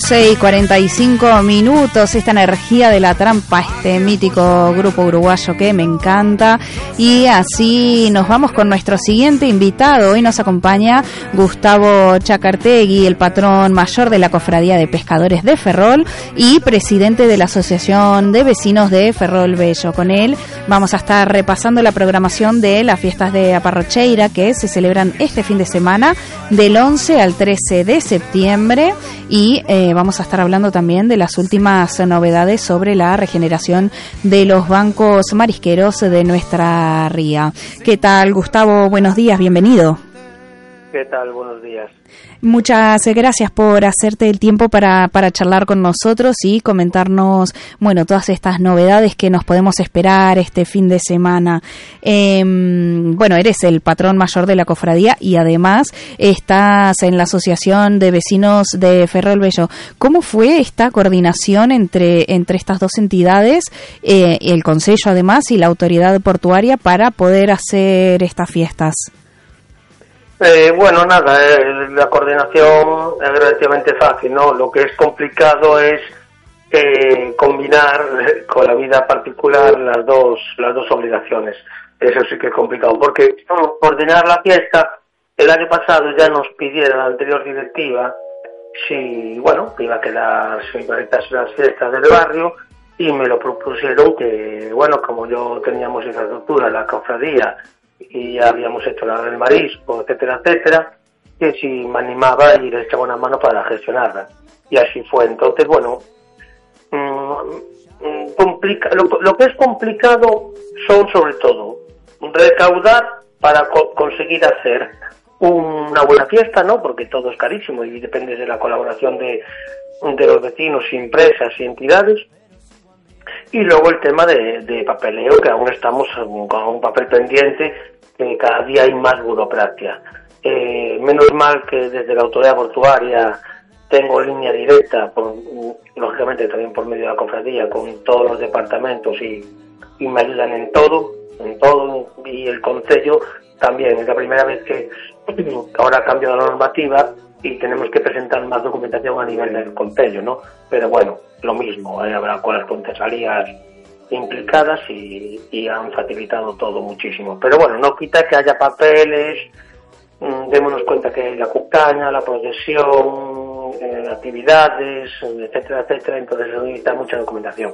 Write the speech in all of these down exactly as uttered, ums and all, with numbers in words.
doce y cuarenta y cinco minutos, esta energía de la trampa, este mítico grupo uruguayo que me encanta. Y así nos vamos con nuestro siguiente invitado. Hoy nos acompaña Gustavo Chacartegui, el patrón mayor de la Cofradía de Pescadores de Ferrol y presidente de la Asociación de Vecinos de Ferrol Bello. Con él vamos a estar repasando la programación de las fiestas de Aparrocheira que se celebran este fin de semana del once al trece de septiembre. Y eh, vamos a estar hablando también de las últimas novedades sobre la regeneración de los bancos marisqueros de nuestra ría. ¿Qué tal, Gustavo? Buenos días, bienvenido. ¿Qué tal? Buenos días. Muchas gracias por hacerte el tiempo para, para charlar con nosotros y comentarnos, bueno, todas estas novedades que nos podemos esperar este fin de semana. Eh, bueno, eres el patrón mayor de la cofradía y además estás en la Asociación de Vecinos de Ferrol Bello. ¿Cómo fue esta coordinación entre, entre estas dos entidades, eh, el Concello además y la autoridad portuaria para poder hacer estas fiestas? Eh, bueno, nada, eh, la coordinación es relativamente fácil, ¿no? Lo que es complicado es eh, combinar eh, con la vida particular las dos las dos obligaciones. Eso sí que es complicado, porque no, coordinar la fiesta, el año pasado ya nos pidieron la anterior directiva si, bueno, que iba a quedar sin las fiestas del barrio y me lo propusieron que, bueno, como yo teníamos infraestructura, la cofradía, y ya habíamos hecho la del marisco, etcétera, etcétera, que si me animaba y les echaba una mano para gestionarla. Y así fue. Entonces, bueno, mmm, complica, lo, lo que es complicado son sobre todo recaudar para co- conseguir hacer una buena fiesta, ¿no? Porque todo es carísimo y depende de la colaboración de, de los vecinos, empresas y entidades. Y luego el tema de, de papeleo, que aún estamos con un papel pendiente, que cada día hay más burocracia. Eh, menos mal que desde la autoridad portuaria tengo línea directa, por, lógicamente también por medio de la cofradía, con todos los departamentos y, y me ayudan en todo, en todo, y el concello también. Es la primera vez que ahora cambio la normativa y tenemos que presentar más documentación a nivel del concello, ¿no? Pero bueno, lo mismo, ¿eh? Habrá con las concejalías implicadas y, y han facilitado todo muchísimo. Pero bueno, no quita que haya papeles, mmm, démonos cuenta que hay la cucaña, la procesión, eh, actividades, etcétera, etcétera, entonces se necesita mucha documentación.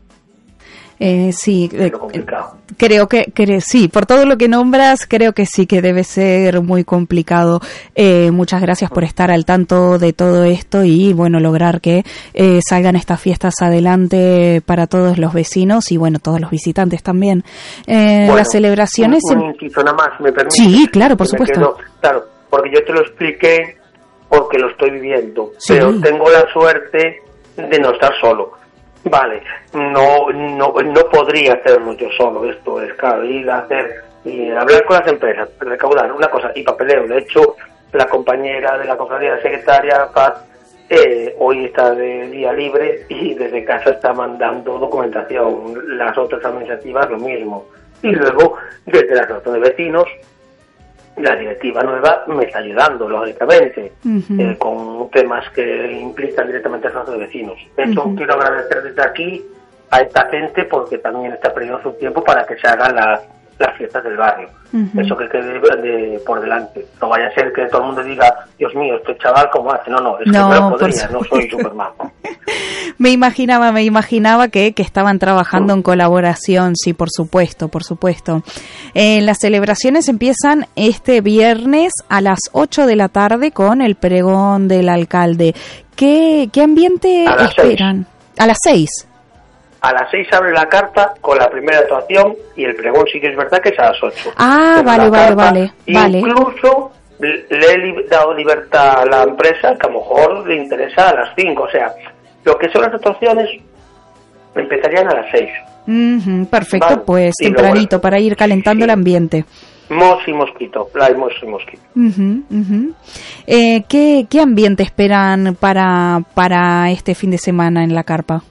Eh, sí, eh, creo que, que sí, por todo lo que nombras, creo que sí que debe ser muy complicado. Eh, muchas gracias por estar al tanto de todo esto y, bueno, lograr que eh, salgan estas fiestas adelante para todos los vecinos y, bueno, todos los visitantes también. Eh, bueno, las celebraciones... Un, un inciso nada más, ¿me permite? Sí, claro, por supuesto. Quedo, claro, porque yo te lo expliqué porque lo estoy viviendo, sí. Pero tengo la suerte de no estar solo. Vale, no no no podría hacerlo yo solo, esto es claro, ir a hacer, y hablar con las empresas, recaudar una cosa y papeleo. De hecho, la compañera de la cofradía, la secretaria Paz, eh, hoy está de día libre y desde casa está mandando documentación. Las otras administrativas lo mismo. Y luego, desde la asociación de vecinos, la directiva nueva me está ayudando, lógicamente, uh-huh. eh, con temas que implican directamente a los vecinos. De hecho, uh-huh. quiero agradecer desde aquí a esta gente porque también está perdiendo su tiempo para que se hagan las, las fiestas del barrio. Uh-huh. Eso que quede de, por delante. No vaya a ser que todo el mundo diga, Dios mío, este chaval, ¿cómo hace? No, no, es no, que no podría, no soy Superman. Me imaginaba, me imaginaba que, que estaban trabajando en colaboración, sí, por supuesto, por supuesto. Eh, las celebraciones empiezan este viernes a las ocho de la tarde con el pregón del alcalde. ¿Qué, qué ambiente esperan? Seis. A las seis. A las seis abre la carta con la primera actuación y el pregón sí que es verdad que es a las ocho. Ah, Pero vale, vale, vale, vale. Incluso le he dado libertad a la empresa que a lo mejor le interesa a las cinco, o sea... Lo que son las actuaciones empezarían a las seis. Uh-huh, perfecto, ¿vale? Pues y tempranito luego, para ir calentando sí. el ambiente. Mos y mosquito, la mos y mosquito. Uh-huh, uh-huh. Eh, ¿qué, ¿Qué ambiente esperan para, para este fin de semana en la carpa?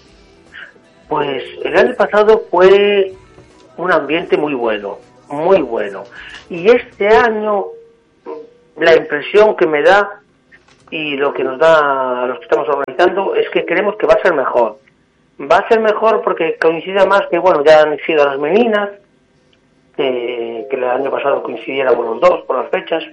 Pues el año pasado fue un ambiente muy bueno, muy bueno. Y este año la impresión que me da y lo que nos da a los que estamos organizando es que creemos que va a ser mejor. Va a ser mejor porque coincide más que, bueno, ya han sido las meninas, que, que el año pasado coincidiéramos los dos por las fechas,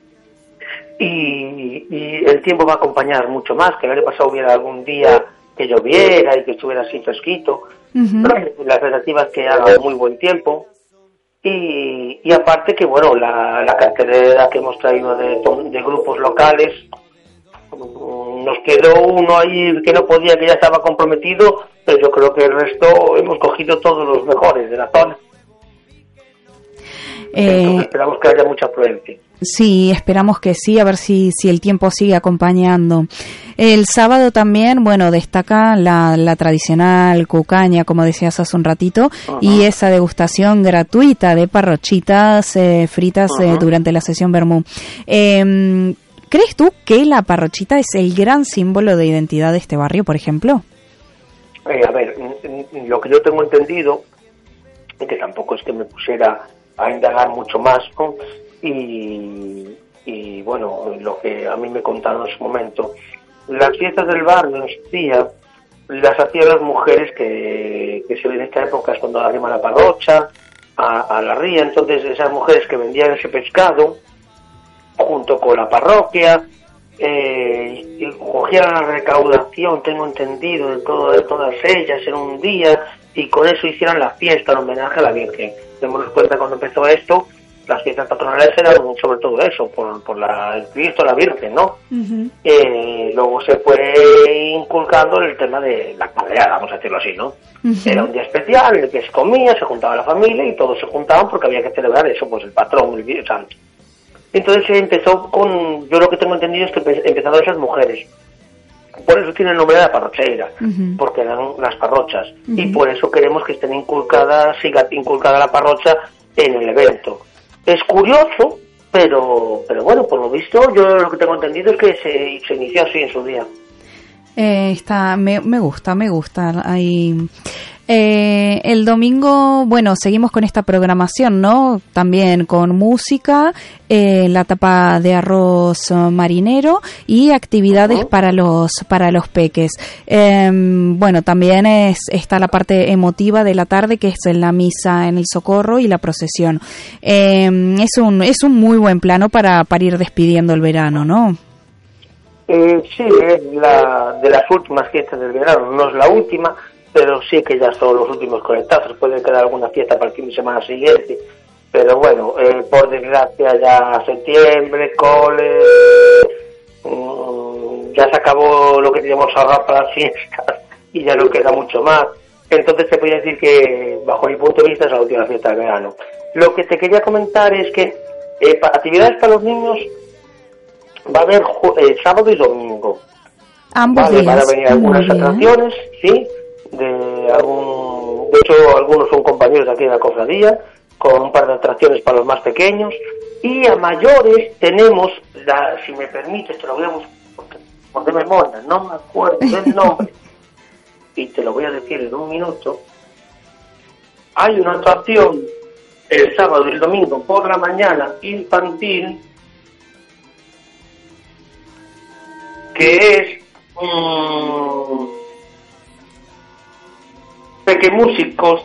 y, y el tiempo va a acompañar mucho más, que el año pasado hubiera algún día que lloviera y que estuviera así fresquito. Uh-huh. La expectativa es que haga muy buen tiempo. Y, y aparte que, bueno, la, la cartelera que hemos traído de, de grupos locales, nos quedó uno ahí que no podía, que ya estaba comprometido, pero yo creo que el resto hemos cogido todos los mejores de la zona. Eh, Entonces esperamos que haya mucha afluencia. Sí, esperamos que sí, a ver si, si el tiempo sigue acompañando. El sábado también, bueno, destaca la, la tradicional cucaña, como decías hace un ratito, uh-huh. y esa degustación gratuita de parrochitas eh, fritas uh-huh. eh, durante la sesión Vermú. Eh, ¿Crees tú que la parrochita es el gran símbolo de identidad de este barrio, por ejemplo? Eh, a ver, lo que yo tengo entendido, que tampoco es que me pusiera a indagar mucho más, ¿no? Y, y bueno, lo que a mí me contaron en su momento, las fiestas del barrio en su día las hacían las mujeres que, que se ven en esta época, es cuando arrima la parrocha a, a la ría. Entonces esas mujeres que vendían ese pescado junto con la parroquia eh, y cogían la recaudación, tengo entendido, de, todo, de todas ellas en un día, y con eso hicieran la fiesta en homenaje a la Virgen. Démonos cuenta, cuando empezó esto, las fiestas patronales eran sobre todo eso, por, por la, el Cristo, la Virgen, ¿no? Uh-huh. Eh, luego se fue inculcando el tema de la cadera, vamos a decirlo así, ¿no? Uh-huh. Era un día especial en el que se comía, se juntaba la familia y todos se juntaban porque había que celebrar eso, pues el patrón, el Dios Santo. Entonces se empezó con, yo lo que tengo entendido es que empezaron esas mujeres. Por eso tiene el nombre de la parrocheira, uh-huh. porque eran las parrochas, uh-huh. y por eso queremos que estén inculcadas, siga inculcada la parrocha en el evento. Es curioso, pero pero bueno, por lo visto, yo lo que tengo entendido es que se, se inició así en su día. Eh, está, me, me gusta, me gusta. Ahí. Eh, el domingo, bueno, seguimos con esta programación, ¿no? También con música, eh, la tapa de arroz marinero y actividades uh-huh. para los para los peques. Eh, bueno, también es está la parte emotiva de la tarde, que es la misa en el Socorro y la procesión. Eh, es un es un muy buen plano para para ir despidiendo el verano, ¿no? Eh, sí, es la de las últimas fiestas del verano, no es la última, pero sí que ya son los últimos conectados. Puede quedar alguna fiesta para el fin de semana siguiente, pero bueno, eh, por desgracia ya septiembre, cole, mmm, ya se acabó lo que teníamos ahorrado para las fiestas y ya no queda mucho más. Entonces te podría decir que, bajo mi punto de vista, es la última fiesta del verano. Lo que te quería comentar es que eh, para actividades para los niños va a haber eh, sábado y domingo. Ambos vale, días. Van a venir algunas atracciones, sí, de algún, de hecho algunos son compañeros de aquí de la cofradía, con un par de atracciones para los más pequeños, y a mayores tenemos, la, si me permites, te lo voy a buscar por de memoria, no me acuerdo del nombre, y te lo voy a decir en un minuto. Hay una atracción el sábado y el domingo por la mañana infantil, que es um, Pequemúsicos,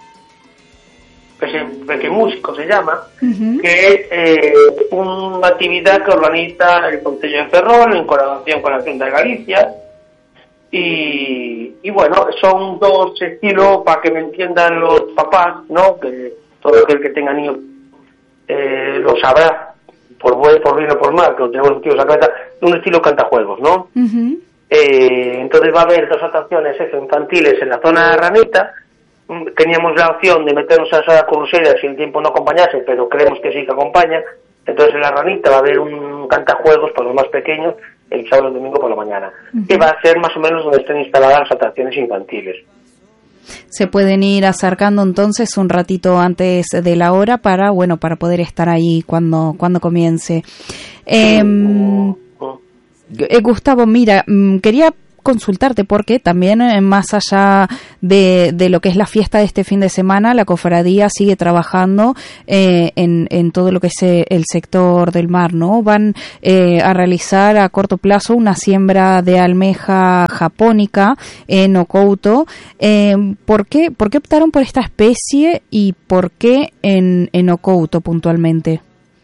Pequemúsicos se llama, uh-huh. que es eh, una actividad que organiza el Concello de Ferrol en colaboración con la Junta de Galicia, y, y bueno, son dos estilos para que me entiendan los papás, ¿no? Que todo aquel que tenga niños eh, lo sabrá, por buen, por bien o por mal, que lo tenemos metidos en la cabeza, un estilo cantajuegos, ¿no? Uh-huh. Eh, entonces va a haber dos atracciones eso, infantiles en la zona de Ranita. Teníamos la opción de meternos a esa curusera si el tiempo no acompañase, pero creemos que sí que acompaña. Entonces en la Ranita va a haber un cantajuegos para los más pequeños el sábado y el domingo por la mañana, uh-huh. que va a ser más o menos donde estén instaladas las atracciones infantiles. Se pueden ir acercando entonces un ratito antes de la hora para, bueno, para poder estar ahí cuando cuando comience. Eh, eh, Gustavo, mira, quería consultarte porque también eh, más allá de, de lo que es la fiesta de este fin de semana, la cofradía sigue trabajando eh, en, en todo lo que es eh, el sector del mar, ¿no? Van eh, a realizar a corto plazo una siembra de almeja japónica en Ocouto. Eh, ¿por qué, por qué optaron por esta especie y por qué en, en Ocouto puntualmente?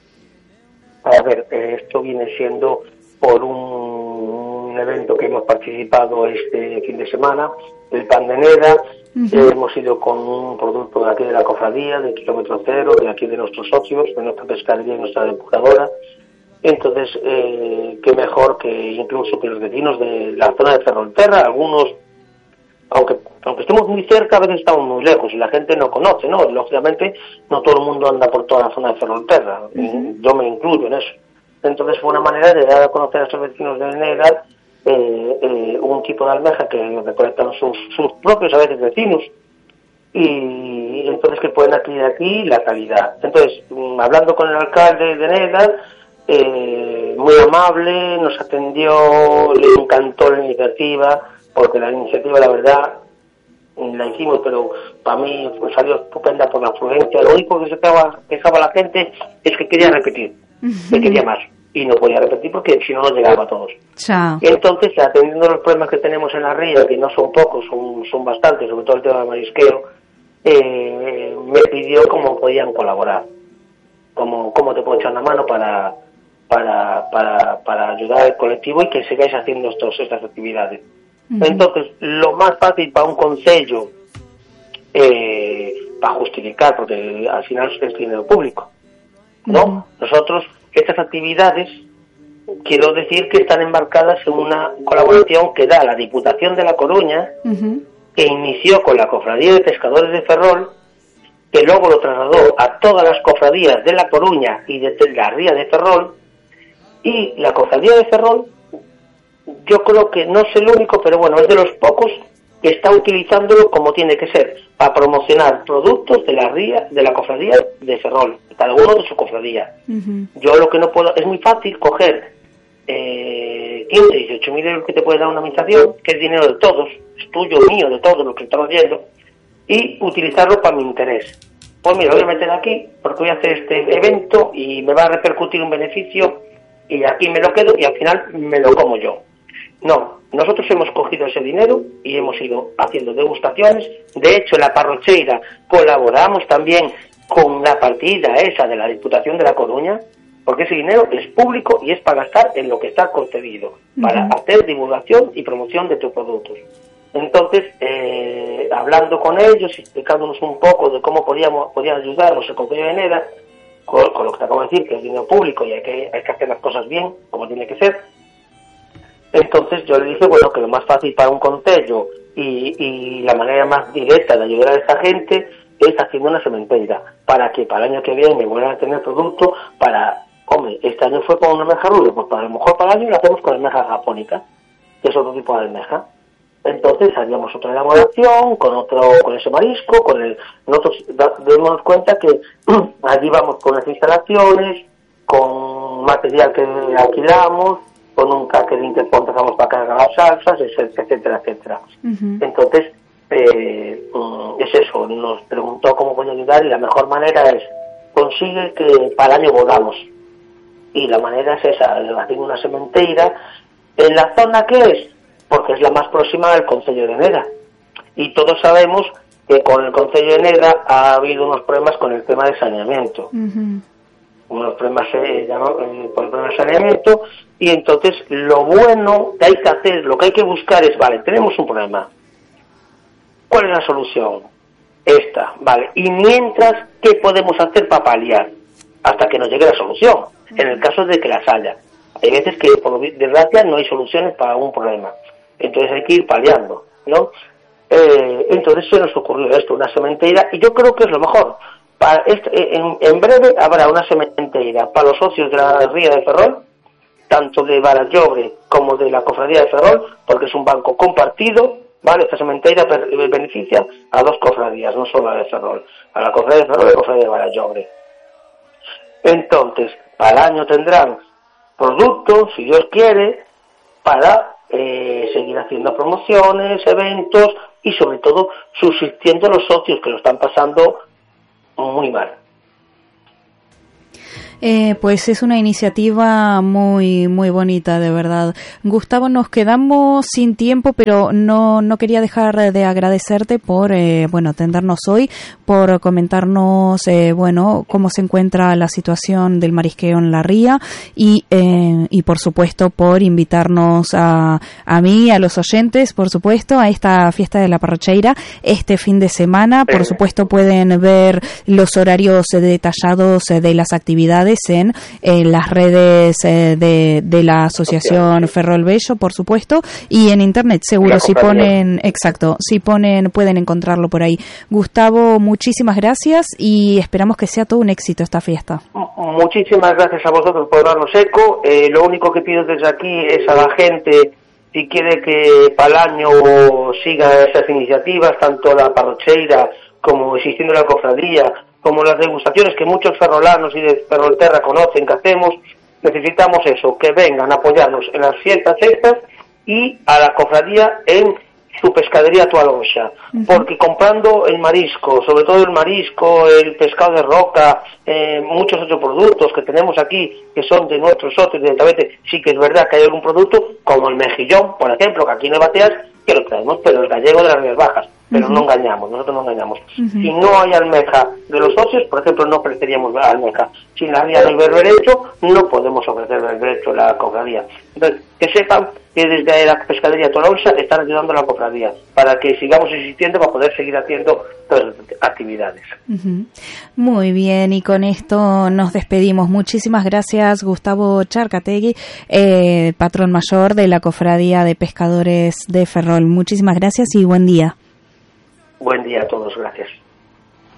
A ver, eh, esto viene siendo por un, un evento que hemos participado este fin de semana, el Pan de Neda. Uh-huh. eh, hemos ido con un producto de aquí de la cofradía, de kilómetro cero, de aquí de nuestros socios, de nuestra pescadería y nuestra depuradora. Entonces, eh, qué mejor que incluso que los vecinos de la zona de Ferrolterra, algunos, aunque aunque estemos muy cerca, a veces estamos muy lejos y la gente no conoce, ¿no? Lógicamente, no todo el mundo anda por toda la zona de Ferrolterra, uh-huh. Yo me incluyo en eso. Entonces, fue una manera de dar a conocer a esos vecinos de Neda eh, eh, un tipo de almeja que recolectan sus, sus propios, a veces, vecinos, y entonces que pueden adquirir aquí la calidad. Entonces, hablando con el alcalde de Neda, eh, muy amable, nos atendió, le encantó la iniciativa, porque la iniciativa, la verdad, la hicimos, pero para mí pues, salió estupenda por la afluencia. Lo único que se quejaba, quejaba la gente es que quería repetir, que quería más, y no podía repetir porque si no, no llegaba a todos. Chao. Entonces, atendiendo los problemas que tenemos en la ría, que no son pocos, son, son bastantes, sobre todo el tema del marisqueo, eh, me pidió cómo podían colaborar, cómo, cómo te puedo echar una mano para, para, para, para ayudar al colectivo y que sigáis haciendo estos, estas actividades. Entonces, lo más fácil para un concello, eh, para justificar, porque al final es dinero público, ¿no? Uh-huh. Nosotros, estas actividades, quiero decir que están embarcadas en una colaboración que da la Diputación de La Coruña, uh-huh. que inició con la Cofradía de Pescadores de Ferrol, que luego lo trasladó a todas las cofradías de La Coruña y de la Ría de Ferrol, y la Cofradía de Ferrol, yo creo que no es el único, pero bueno, es de los pocos que está utilizándolo como tiene que ser, para promocionar productos de la ría, de la cofradía de Ferrol, cada uno de su cofradía. Uh-huh. Yo lo que no puedo, es muy fácil coger eh, quince, dieciocho mil euros que te puede dar una administración, que es dinero de todos, es tuyo, mío, de todos los que estamos viendo, y utilizarlo para mi interés. Pues mira, lo voy a meter aquí, porque voy a hacer este evento y me va a repercutir un beneficio, y aquí me lo quedo y al final me lo como yo. No, nosotros hemos cogido ese dinero y hemos ido haciendo degustaciones. De hecho, en la Parrocheira colaboramos también con la partida esa de la Diputación de La Coruña, porque ese dinero es público y es para gastar en lo que está concedido, uh-huh. para hacer divulgación y promoción de tus productos. Entonces, eh, hablando con ellos, explicándonos un poco de cómo podíamos, podían ayudarnos el Concello de Neda, con, con lo que te acabo de decir, que es dinero público y hay que, hay que hacer las cosas bien, como tiene que ser. Entonces yo le dije, bueno, que lo más fácil para un concello y, y la manera más directa de ayudar a esta gente es haciendo una sementera, para que para el año que viene vuelvan a tener producto para, hombre, este año fue con una almeja rubia, pues para lo mejor para el año lo hacemos con almeja japónica, que es otro tipo de almeja. Entonces haríamos otra elaboración con otro, con ese marisco, con el, nosotros demos cuenta que allí vamos con las instalaciones, con material que alquilamos, con un catering que contratamos para cargar las salsas, etcétera, etcétera. Uh-huh. Entonces, eh, es eso, nos preguntó cómo podía ayudar y la mejor manera es, consigue que para el año volamos. Y la manera es esa, haciendo una sementeira en la zona que es, porque es la más próxima al Concello de Neda. Y todos sabemos que con el Concello de Neda ha habido unos problemas con el tema de saneamiento. Uh-huh. Unos problemas eh, eh, por el problema de saneamiento, y entonces lo bueno que hay que hacer, lo que hay que buscar es, vale, tenemos un problema, ¿cuál es la solución? Esta, vale, y mientras, ¿qué podemos hacer para paliar? Hasta que nos llegue la solución, en el caso de que las haya. Hay veces que, por desgracia, no hay soluciones para un problema, entonces hay que ir paliando, ¿no? Eh, entonces se nos ocurrió esto, una sementera, y yo creo que es lo mejor. Para este, en, en breve habrá una sementera para los socios de la Ría de Ferrol, tanto de Barallobre como de la Cofradía de Ferrol, porque es un banco compartido, ¿vale? Esta sementera beneficia a dos cofradías, no solo a la de Ferrol, a la Cofradía de Ferrol y a la Cofradía de Barallobre. Entonces, para el año tendrán productos, si Dios quiere, para eh, seguir haciendo promociones, eventos y sobre todo subsistiendo los socios que lo están pasando muy mal. Eh, pues es una iniciativa muy muy bonita, de verdad. Gustavo, nos quedamos sin tiempo, pero no no quería dejar de agradecerte por eh, bueno atendernos hoy, por comentarnos eh, bueno cómo se encuentra la situación del marisqueo en la ría y eh, y por supuesto por invitarnos a a mí, a los oyentes, por supuesto, a esta fiesta de la Parrocheira este fin de semana. Por supuesto pueden ver los horarios detallados de las actividades en, en las redes eh, de, de la asociación Ferrol Bello, por supuesto, y en internet seguro, si ponen, exacto, si ponen, pueden encontrarlo por ahí. Gustavo, muchísimas gracias y esperamos que sea todo un éxito esta fiesta. Muchísimas gracias a vosotros por darnos eco. Eh, lo único que pido desde aquí es a la gente, si quiere que para el año siga esas iniciativas, tanto la Parrocheira como existiendo la cofradía, como las degustaciones que muchos ferrolanos y de Ferrolterra conocen que hacemos, necesitamos eso, que vengan a apoyarnos en las fiestas estas y a la cofradía en su pescadería Tualonxa, uh-huh. porque comprando el marisco, sobre todo el marisco, el pescado de roca, eh, muchos otros productos que tenemos aquí, que son de nuestros socios directamente, sí que es verdad que hay algún producto, como el mejillón, por ejemplo, que aquí en Bateas, que lo traemos, pero el gallego de las Rías Bajas, pero uh-huh. no engañamos, nosotros no engañamos. Uh-huh. Si no hay almeja de los socios, por ejemplo, no ofreceríamos la almeja. Si la ría del berberecho, no podemos ofrecer el berberecho a la cofradía. Entonces, que sepan que desde la pescadería Tolonsa están ayudando a la cofradía para que sigamos existiendo, para poder seguir haciendo todas las actividades. Uh-huh. Muy bien, y con esto nos despedimos. Muchísimas gracias, Gustavo Charcategui, eh, patrón mayor de la Cofradía de Pescadores de Ferrol. Muchísimas gracias y buen día. Buen día a todos, gracias.